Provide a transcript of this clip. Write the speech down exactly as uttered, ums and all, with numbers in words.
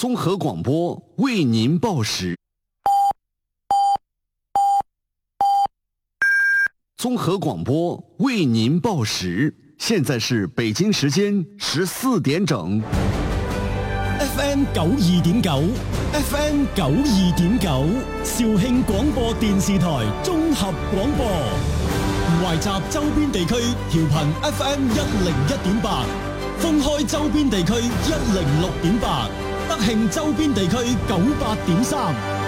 综合广播为您报时。综合广播为您报时，现在是北京时间十四點整。 F M 九二點九 ，F M 九二點九，肇慶廣播電視台綜合廣播，懷集周邊地區調頻 F M 一零一點八，封開周邊地區一零六點八，德慶周邊地區九八點三。